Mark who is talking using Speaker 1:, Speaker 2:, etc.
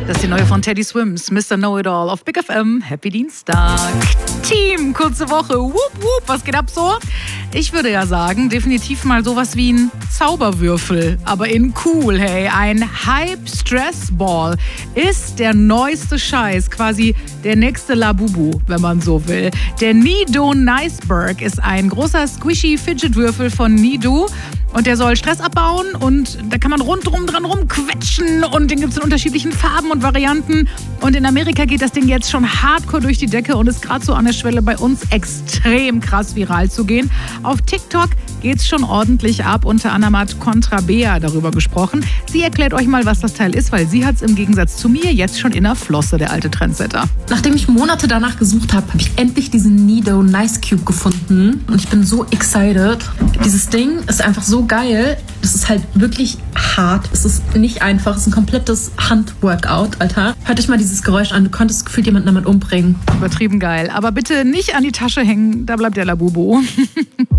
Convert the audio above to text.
Speaker 1: Das ist die neue von Teddy Swims, Mr. Know-It-All auf Big FM. Happy Dienstag. Team, kurze Woche. Wupp, wupp, was geht ab so? Ich würde ja sagen, definitiv mal sowas wie ein Zauberwürfel, aber in cool, hey. Ein Hype-Stress-Ball ist der neueste Scheiß, quasi der nächste Labubu, wenn man so will. Der Nido Niceberg ist ein großer squishy Fidget-Würfel von Nido. Und der soll Stress abbauen und da kann man rundrum dran rumquetschen und den gibt es in unterschiedlichen Farben und Varianten. Und in Amerika geht das Ding jetzt schon hardcore durch die Decke und ist gerade so an der Schwelle bei uns extrem krass viral zu gehen. Auf TikTok geht es schon ordentlich ab. Unter anderem hat Contra Bea darüber gesprochen. Sie erklärt euch mal, was das Teil ist, weil sie hat es im Gegensatz zu mir jetzt schon in der Flosse, der alte Trendsetter.
Speaker 2: Nachdem ich Monate danach gesucht habe, habe ich endlich diesen Nido Nice Cube gefunden und ich bin so excited. Dieses Ding ist einfach so geil. Das ist halt wirklich hart. Es ist nicht einfach. Es ist ein komplettes Handworkout, Alter. Hört euch mal dieses Geräusch an. Du könntest gefühlt jemanden damit umbringen.
Speaker 1: Übertrieben geil. Aber bitte nicht an die Tasche hängen. Da bleibt der Labubu.